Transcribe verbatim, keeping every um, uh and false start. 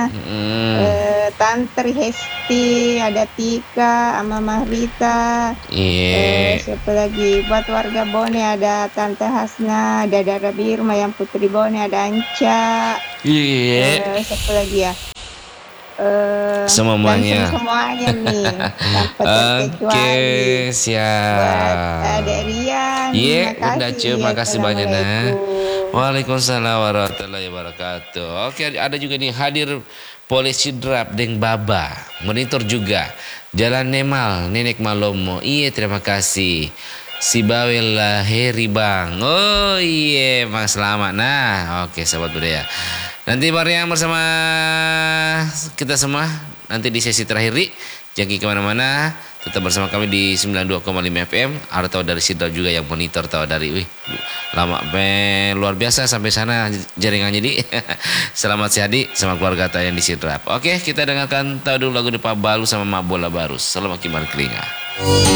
Mm. eh, Tante Hesti, ada Tika, sama Mahrita. Iya. Eh, siapa lagi? Buat warga Bone ada Tante Hasna, ada Dara Birma, yang Putri Bone ada Anca. Iya. Eh, siapa lagi ya? Eh, dan Semuanya. semuanya nih tanpa Oke, terkecuali. Buat Adek siap. Rian, Iya, Bunda makasih. Cu, makasih banyak nah. Assalamualaikum. Waalaikumsalam warahmatullahi wabarakatuh. Oke, ada juga nih hadir polisi drap deng baba, monitor juga. Jalan Nemal, Nenek Malomo. Iya, terima kasih. Si Bawel Heri Bang. Oh iya, Bang selamat. Nah, oke sahabat budaya. Nanti Mariam bersama kita semua nanti di sesi terakhir nih. Jangan kemana-mana, tetap bersama kami di sembilan puluh dua koma lima F M. Ada tahu dari Sidra juga yang monitor, tahu dari wih lama be, luar biasa sampai sana jaringannya di. Selamat Siadi sama keluarga yang di Sidrap. Oke, kita dengarkan tahu dulu lagu Depa Balu sama Mak Bola Barus. Selamat Kimar Kelinga.